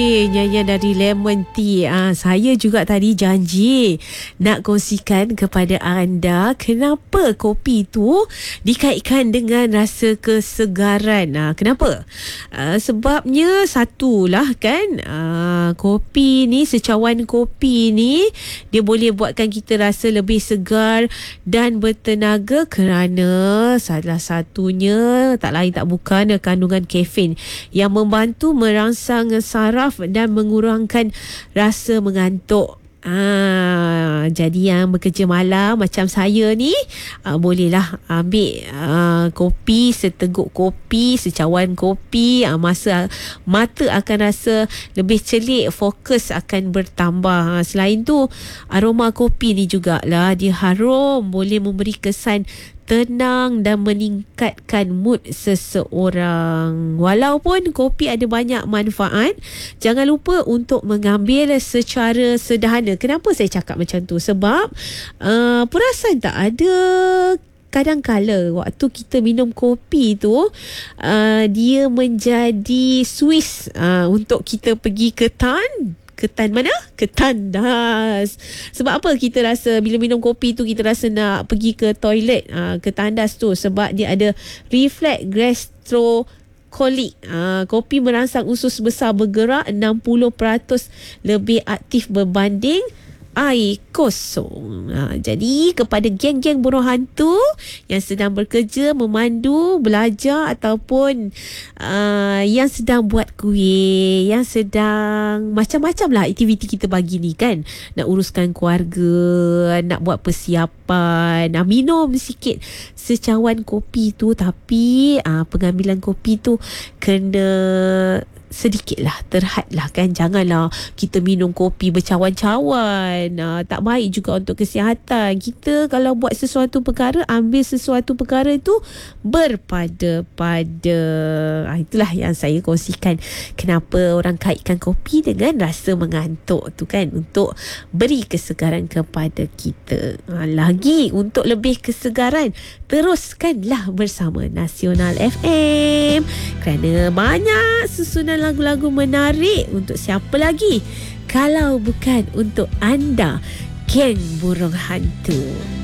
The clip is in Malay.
Nyanyian dari Lemon Tea. Saya juga tadi janji nak kongsikan kepada anda kenapa kopi tu dikaitkan dengan rasa kesegaran. Kenapa? Sebabnya satulah kan, kopi ni, secawan kopi ni dia boleh buatkan kita rasa lebih segar dan bertenaga kerana salah satunya tak lain tak bukan kandungan kafein yang membantu merangsang saraf dan mengurangkan rasa mengantuk. Jadi yang bekerja malam macam saya ni, bolehlah ambil kopi, seteguk kopi, secawan kopi. Mata akan rasa lebih celik, fokus akan bertambah. Selain tu, aroma kopi ni jugalah dia harum, boleh memberi kesan tenang dan meningkatkan mood seseorang. Walaupun kopi ada banyak manfaat, jangan lupa untuk mengambil secara sederhana. Kenapa saya cakap macam tu? Sebab perasan tak ada kadang-kala waktu kita minum kopi tu, dia menjadi Swiss untuk kita pergi ke Ketan mana? Ketandas. Sebab apa kita rasa bila minum kopi tu kita rasa nak pergi ke toilet, ke tandas tu? Sebab dia ada refleks gastrokolik. Kopi merangsang usus besar bergerak 60% lebih aktif berbanding air kosong. Jadi kepada geng-geng buruh hantu yang sedang bekerja, memandu, belajar ataupun yang sedang buat kuih, yang sedang macam-macam lah aktiviti kita pagi ni kan, nak uruskan keluarga, nak buat persiapan, minum sikit secawan kopi tu. Tapi pengambilan kopi tu kena sedikit lah, terhad lah kan. Janganlah kita minum kopi bercawan-cawan. Tak baik juga untuk kesihatan kita. Kalau buat sesuatu perkara, ambil sesuatu perkara itu berpada-pada. Itulah yang saya kongsikan, kenapa orang kaitkan kopi dengan rasa mengantuk tu kan, untuk beri kesegaran kepada kita. Lagi untuk lebih kesegaran, teruskanlah bersama Nasional FM, kerana banyak susunan lagu-lagu menarik. Untuk siapa lagi kalau bukan untuk anda, geng burung hantu.